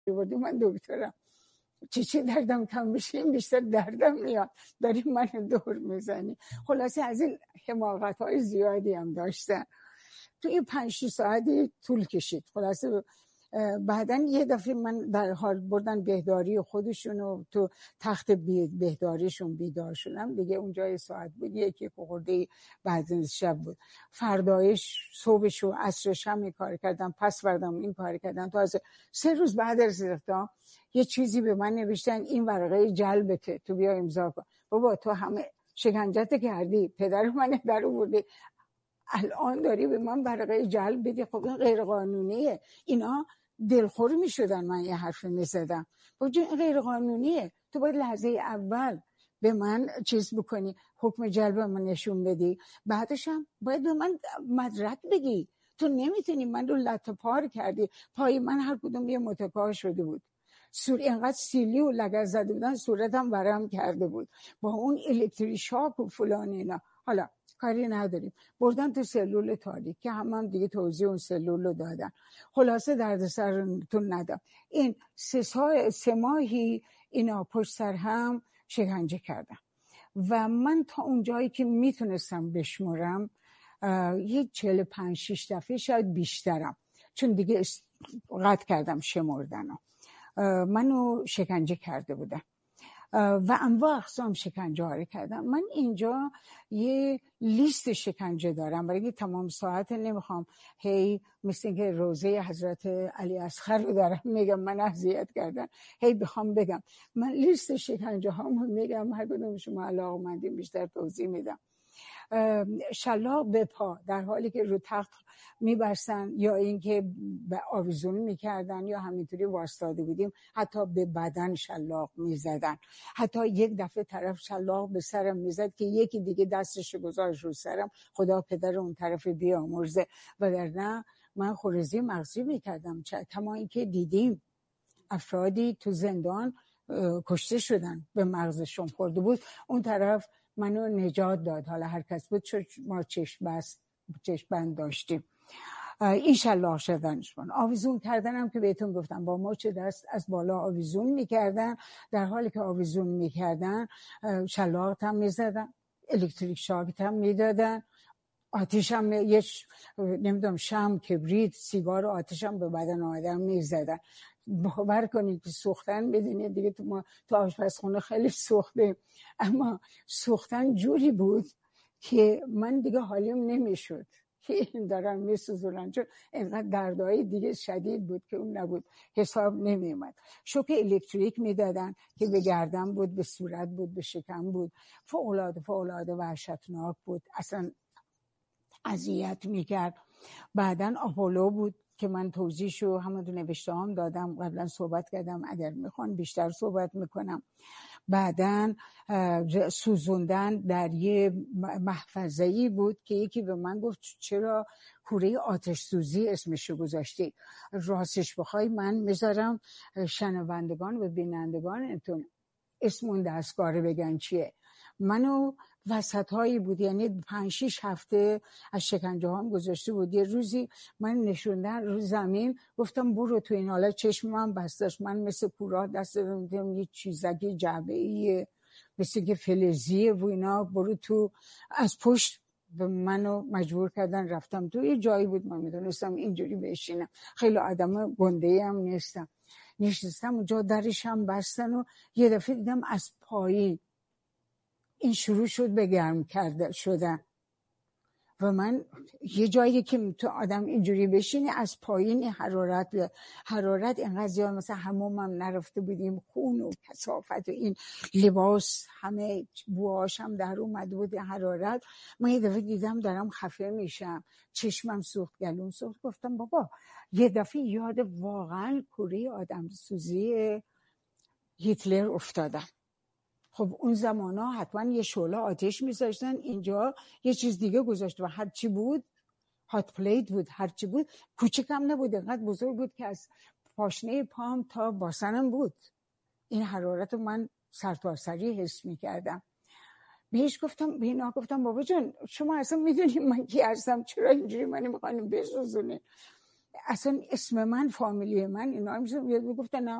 بودی من دکترم، چی دردم کم بشه این بیشتر دردم میاد، داری من دور میزنی. خلاصه از این حماقت های زیادی هم داشتن. تو این 5-6 ساعتی طول کشید. خلاصه بعدن یه دفعه من در حال بردن بهداری خودشونو تو تخت بهداریشون بیدار شدم دیگه. اونجا ساعت بود 1 خورده بعد از شب بود. فردایش صبحش و عصرش هم این کار کردم، پس فردام این کار کردم. تو از 3 روز بعد از اقدام یه چیزی به من نوشتن این ورقه جلبته تو بیا امضا کن. بابا تو همه شکنجت کردی، پدر من در آوردی، الان داری به من ورقه جلب بدی؟ خب این غیر قانونیه. اینا دلخور می شدن من یه حرف می زدم. این غیر قانونیه، تو باید لحظه اول به من چیز بکنی، حکم جلب من نشون بدی، بعدش هم باید به من مدرک بگی. تو نمیتونی، من رو لطه پار کردی. پای من هر کدوم یه متکا شده بود، اینقدر سیلی و لگد زده بودن، صورتم ورم کرده بود با اون الکتریک شاک و فلان اینا. حالا کاری نداریم، بردن تو سلول تاریک که هم دیگه توضیح اون سلول رو دادن. خلاصه دردسرتون ندم. این 3 ماهی اینا پشت سر هم شکنجه کردم و من تا اون جایی که میتونستم بشمرم یه 45-6 دفعه شاید بیشترم، چون دیگه قطع کردم شمردنو، منو شکنجه کرده بودن و انواع اقسام شکنجه ها رو کردم. من اینجا یه لیست شکنجه دارم برای که تمام ساعت نمیخوام هی مثل که روزه حضرت علی اصغر رو دارم میگم من اذیت کردن، هی بخوام بگم. من لیست شکنجه ها میگم، هر کدوم شما علاقه‌مندین بیشتر توضیح میدم. شلاق به پا در حالی که رو تخت میبستن یا اینکه به آویزون میکردن یا همینطوری واسطاده بودیم، حتی به بدن شلاق میزدن. حتی یک دفعه طرف شلاق به سرم میزد که یکی دیگه دستش گذاشت رو سرم، خدا پدر اون طرف بیامرزه، وگرنه من خونریزی مغزی میکردم. کما اینکه دیدیم افرادی تو زندان کشته شدن، به مغزشون خورده بود. اون طرف منو نجات داد، حالا هر کس بود، چون ما چشم بند داشتیم. این شلاق شدنشون. آویزون کردنم که بهتون گفتم با مچ دست از بالا آویزون میکردن، در حالی که آویزون میکردن شلاق هم میزدن، الکتریک شاک هم میدادن، آتیش هم نمیدونم شم، کبریت، سیگار و آتیش هم به بدن آدم میزدن. باور کنید که سوختن بدونید دیگه تو آشپزخونه خیلی سوختیم، اما سوختن جوری بود که من دیگه حالیم نمیشد که این دارن میسوزونن، چون اینقدر دردهای دیگه شدید بود که اون نبود، حساب نمیومد. شوک الکتریک میدادن که به گردن بود، به صورت بود، به شکم بود. فوق‌العاده وحشتناک بود، اصلا اذیت میکرد. بعدن آپولو بود که من توضیحشو همون نوشته هم دادم، قبلا صحبت کردم، اگر میخوان بیشتر صحبت میکنم. بعدن سوزوندن در یه محفظه‌ای بود که یکی به من گفت چرا کوره آتش سوزی اسمشو گذاشتی. راستش بخوای من میذارم شنوندگان و بینندگان اسم اون دستگاه رو بگن چیه. منو وسط هایی بود، یعنی 5-6 هفته از شکنجه هم گذاشته بود. یه روزی من نشوندن رو زمین، گفتم برو تو این. حالا چشم من بستش، من مثل کورا دست دادم یه چیزکی جعبه‌ای مثل که فلزیه و اینا، برو تو. از پشت به منو مجبور کردن رفتم تو. یه جایی بود من میدونستم اینجوری بشینم، خیلی آدم گنده هم نیستم. نشستم اونجا، درش هم بستن و یه دفعه دیدم از پایین این شروع شد به گرم کرده شدن و من یه جایی که تو آدم اینجوری بشینه از پایین حرارت بیاد. حرارت اینقدر زیاد، مثلا حمومم نرفته بودیم، خون و کثافت و این لباس همه بوهاش هم در اومده بود حرارت. من یه دفعه دیدم دارم خفه میشم، چشمم سوخت، گلوم سوخت. گفتم بابا یه دفعه یاد واقعا کوره آدم سوزی هیتلر افتادم. خب اون زمانا حتما یه شعله آتش میذاشتن، اینجا یه چیز دیگه گذاشت و هر چی بود هات پلیت بود، هر چی بود کوچیکم نبود، اینقدر بزرگ بود که از پاشنه پام تا باسنم بود. این حرارت رو من سرتاسری حس میکردم. بهش گفتم، به اینا گفتم بابا جان شما اصلا میدونید من کی هستم؟ چرا اینجوری منو میخواین بسوزونید؟ اصلا اسم من، فامیلی من، اینا میگفتن نه